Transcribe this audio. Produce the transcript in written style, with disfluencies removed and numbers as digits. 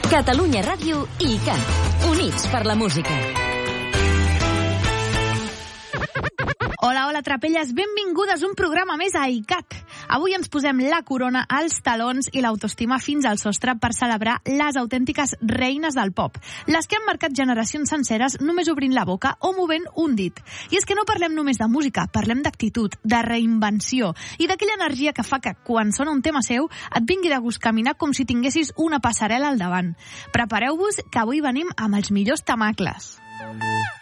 Catalunya Ràdio i ICAT. Units per la música. Hola, hola, trapelles, benvingudes a un programa més a ICAT. Avui ens posem la corona als talons i l'autoestima fins al sostre per celebrar les autèntiques reines del pop, les que han marcat generacions senceres només obrint la boca o movent un dit. I és que no parlem només de música, parlem d'actitud, de reinvenció i d'aquella energia que fa que quan sona un tema seu et vingui de gust caminar com si tinguessis una passarel·la al davant. Prepareu-vos que avui venim amb els millors temacles.